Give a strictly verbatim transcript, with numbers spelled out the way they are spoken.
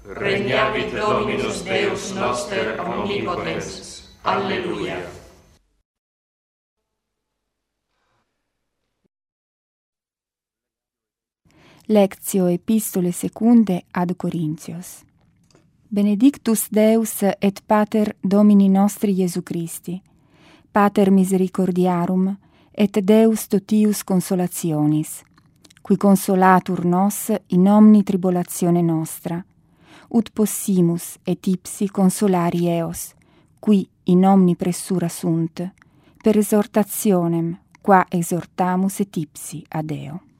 Regnavit Dominus Deus noster omnipotens. Alleluia. Lectio Epistole secunde ad Corinthios. Benedictus Deus et Pater Domini nostri Iesu Christi, Pater misericordiarum et Deus totius consolationis, qui consolatur nos in omni tribulatione nostra, ut possimus et ipsi consolari eos, qui in omni pressura sunt, per exhortationem qua exhortamus et ipsi ad Deo.